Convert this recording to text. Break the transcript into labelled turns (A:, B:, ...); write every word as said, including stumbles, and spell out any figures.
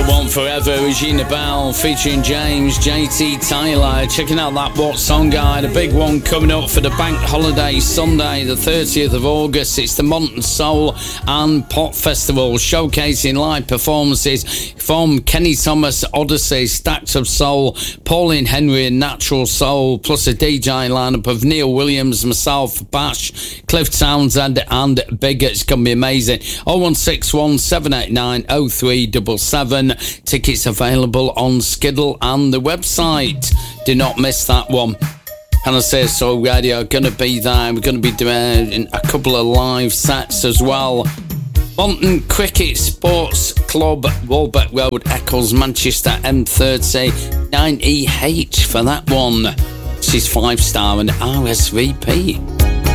A: One Forever, Regina Bell featuring James J T Tyler. Checking out that What Song Guide. A big one coming up for the bank holiday Sunday, the thirtieth of August. It's the Monton Soul and Pop Festival, showcasing live performances from Kenny Thomas, Odyssey, Stacks of Soul, Pauline Henry and Natural Soul, plus a D J lineup of Neil Williams, myself, Bash, Cliff Townsend and Big. It's going to be amazing. oh one six one, seven eight nine, oh three seven seven. Tickets available on Skiddle and the website. Do not miss that one. And I say so radio, going to be there. We're going to be doing a couple of live sets as well. Monton Cricket Sports Club, Walbeck Road, Eccles, Manchester, M thirty nine E H for that one. She's five star and R S V P.